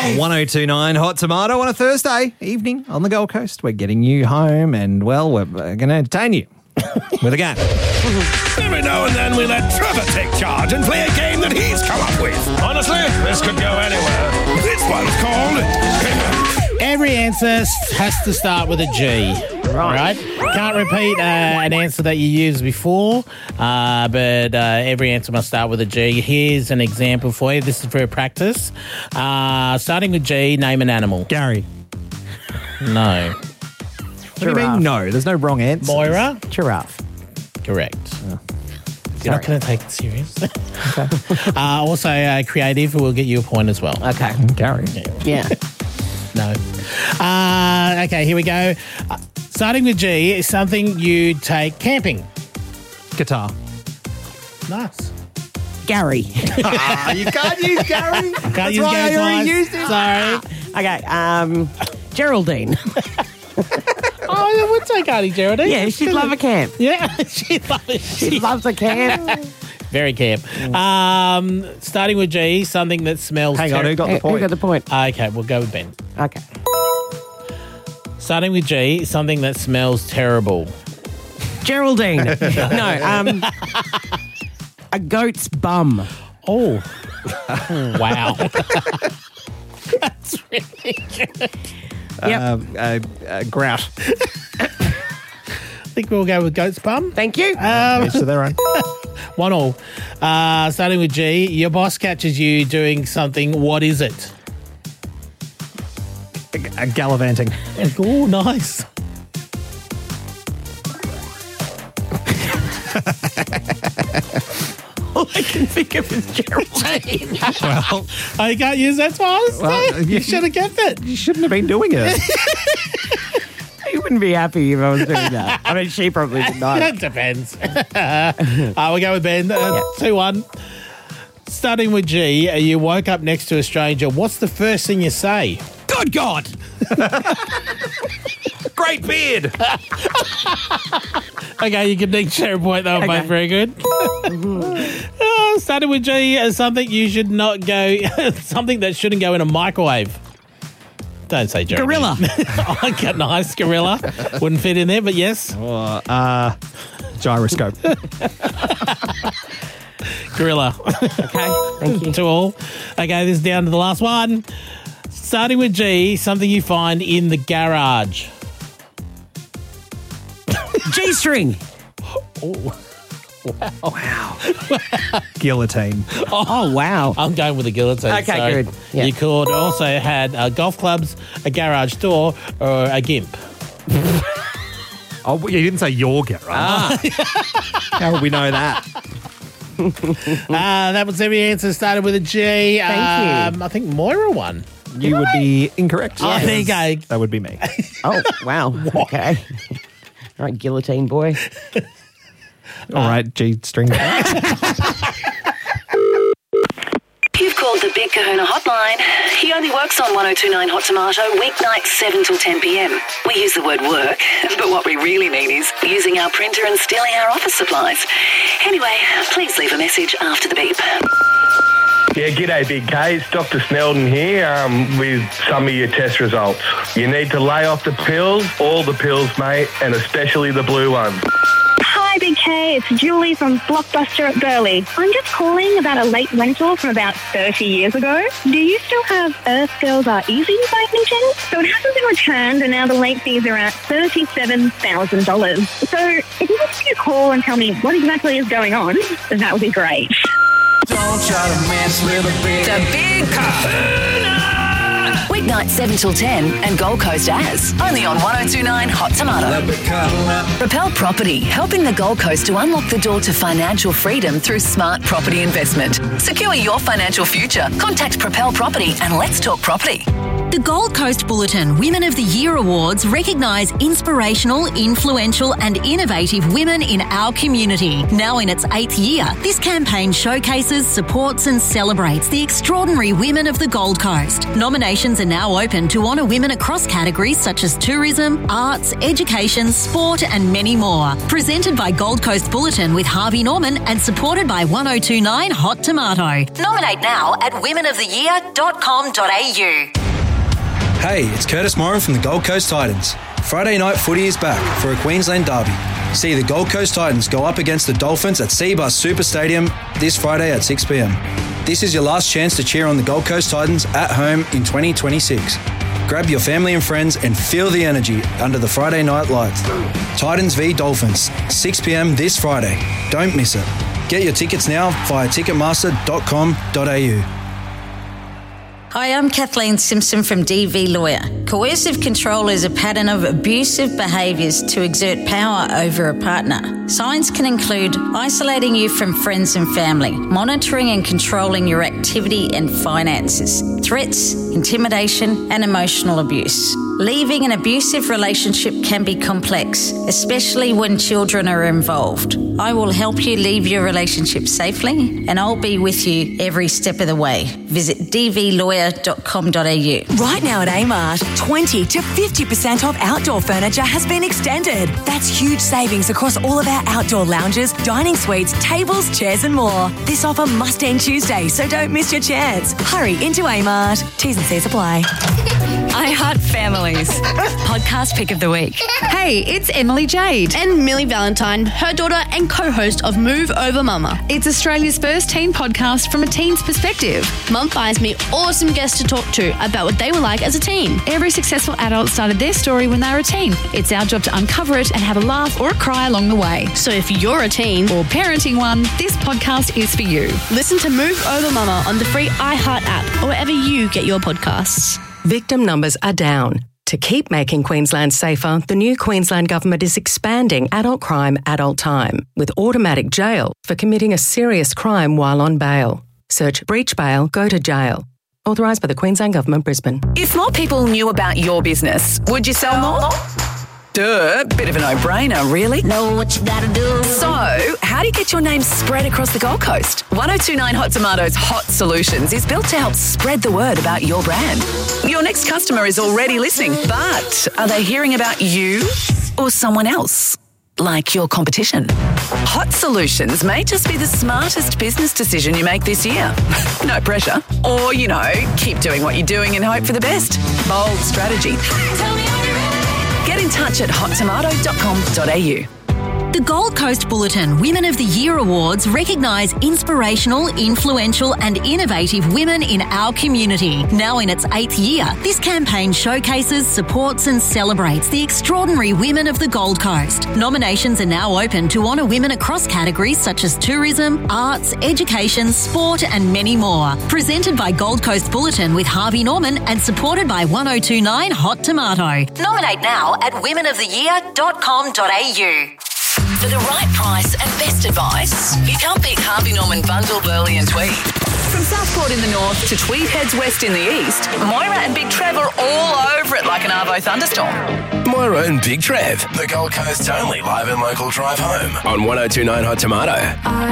1029 Hot Tomato on a Thursday evening on the Gold Coast. We're getting you home and, well, we're going to entertain you with a game. Every now and then we let Trevor take charge and play a game that he's come up with. Honestly, this could go anywhere. This one's called... Every answer has to start with a G. Right? Can't repeat an answer that you used before, but every answer must start with a G. Here's an example for you. This is for practice. Starting with G, name an animal. Gary. No. What do you mean no? There's no wrong answer. Moira? Giraffe. Correct. You're not going to take it serious. Okay. Also, creative will get you a point as well. Okay. Gary. Yeah. No. Okay, here we go. Starting with G is something you take camping. Guitar. Nice. Gary. You can't use Gary. Can't use Gary twice. Sorry. Okay. Geraldine. I would say Cardi Geraldine. Yeah, she'd love a camp. Yeah, she'd love it. She loves a camp. Very camp. Starting with G, something that smells... Hang on, who got the point? Who got the point? Okay, we'll go with Ben. Okay. Starting with G, something that smells terrible. Geraldine. No, a goat's bum. Oh. Wow. That's really good. Grout. I think we'll go with goat's bum. Thank you. Each to their own. 1-1. Starting with G, your boss catches you doing something. What is it? Gallivanting. Oh, nice. All I can think of is Geraldine. Well, I can't use that twice. Well, you should have kept it. you shouldn't have been doing it. You wouldn't be happy if I was doing that. I mean, she probably would not. That depends. We'll go with Ben. 2-1. Starting with G, you woke up next to a stranger. What's the first thing you say? Good God! Great beard! Okay, you can share a point. They were both very good. Starting with G, something you should not go, something that shouldn't go in a microwave. Don't say Jeremy. Gorilla. Okay, nice. Gorilla. Wouldn't fit in there, but yes. Gyroscope. Gorilla. Okay, thank you. 2-2. Okay, this is down to the last one. Starting with G, something you find in the garage. G-string. Oh. Wow. Guillotine. Oh, wow. I'm going with a guillotine. Okay, good. Yeah. You could also had golf clubs, a garage door, or a gimp. Oh, you didn't say your garage. How would we know that? That was every answer. Started with a G. Thank you. I think Moira won. You would be incorrect. Oh, there you go. That would be me. Oh, wow. Okay. All right, guillotine boy. All right, G-string. You've called the Big Kahuna hotline. He only works on 1029 Hot Tomato, weeknights 7 till 10 p.m. We use the word work, but what we really mean is using our printer and stealing our office supplies. Anyway, please leave a message after the beep. Yeah, g'day, Big K. It's Dr. Snelden here with some of your test results. You need to lay off the pills, all the pills, mate, and especially the blue ones. Hi, Big K. It's Julie from Blockbuster at Burleigh. I'm just calling about a late rental from about 30 years ago. Do you still have Earth Girls Are Easy by any chance? So it hasn't been returned, and now the late fees are at $37,000. So if you could give me a call and tell me what exactly is going on, then that would be great. Don't try to mess with a big... The Big Kahuna! Weeknight 7 till 10 and Gold Coast as. Only on 1029 Hot Tomato. Propel Property, helping the Gold Coast to unlock the door to financial freedom through smart property investment. Secure your financial future. Contact Propel Property and let's talk property. The Gold Coast Bulletin Women of the Year Awards recognise inspirational, influential and innovative women in our community. Now in its 8th year, this campaign showcases, supports and celebrates the extraordinary women of the Gold Coast. Nominations are now open to honour women across categories such as tourism, arts, education, sport and many more. Presented by Gold Coast Bulletin with Harvey Norman and supported by 1029 Hot Tomato. Nominate now at womenoftheyear.com.au. Hey, it's Curtis Moran from the Gold Coast Titans. Friday night footy is back for a Queensland derby. See the Gold Coast Titans go up against the Dolphins at Seabus Super Stadium this Friday at 6 p.m. This is your last chance to cheer on the Gold Coast Titans at home in 2026. Grab your family and friends and feel the energy under the Friday night lights. Titans v Dolphins, 6 p.m. this Friday. Don't miss it. Get your tickets now via ticketmaster.com.au. Hi, I'm Kathleen Simpson from DV Lawyer. Coercive control is a pattern of abusive behaviours to exert power over a partner. Signs can include isolating you from friends and family, monitoring and controlling your activity and finances, threats, intimidation and emotional abuse. Leaving an abusive relationship can be complex, especially when children are involved. I will help you leave your relationship safely and I'll be with you every step of the way. Visit dvlawyer.com.au. Right now at Amart, 20 to 50% off outdoor furniture has been extended. That's huge savings across all of our outdoor lounges, dining suites, tables, chairs and more. This offer must end Tuesday, so don't miss your chance. Hurry into Amart. T's and C's apply. I Heart Families. Podcast pick of the week. Hey, it's Emily Jade. And Millie Valentine, her daughter and co-host of Move Over Mama. It's Australia's first teen podcast from a teen's perspective. Mum finds me awesome guests to talk to about what they were like as a teen. Every successful adult started their story when they were a teen. It's our job to uncover it and have a laugh or a cry along the way. So if you're a teen or parenting one, this podcast is for you. Listen to Move Over Mama on the free iHeart app or wherever you get your podcasts. Victim numbers are down. To keep making Queensland safer, the new Queensland Government is expanding adult crime, adult time, with automatic jail for committing a serious crime while on bail. Search breach bail, go to jail. Authorised by the Queensland Government, Brisbane. If more people knew about your business, would you sell more? Duh, bit of a no-brainer, really. Know what you gotta do. So, how do you get your name spread across the Gold Coast? 1029 Hot Tomatoes Hot Solutions is built to help spread the word about your brand. Your next customer is already listening, but are they hearing about you or someone else? Like your competition. Hot Solutions may just be the smartest business decision you make this year. No pressure. Or, keep doing what you're doing and hope for the best. Bold strategy. Get in touch at hottomato.com.au. The Gold Coast Bulletin Women of the Year Awards recognise inspirational, influential and innovative women in our community. Now in its 8th year, this campaign showcases, supports and celebrates the extraordinary women of the Gold Coast. Nominations are now open to honour women across categories such as tourism, arts, education, sport and many more. Presented by Gold Coast Bulletin with Harvey Norman and supported by 1029 Hot Tomato. Nominate now at womenoftheyear.com.au. For the right price and best advice, you can't beat Harvey Norman Bundle, Burleigh and Tweed. From Southport in the north to Tweed Heads West in the east, Moira and Big Trev are all over it like an Arvo thunderstorm. Moira and Big Trev, the Gold Coast's only live and local drive home on 1029 Hot Tomato.